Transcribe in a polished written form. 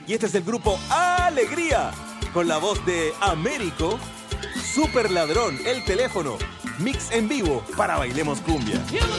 Y este es el grupo Alegría, con la voz de Américo, Super Ladrón, El Teléfono, mix en vivo para Bailemos Cumbia.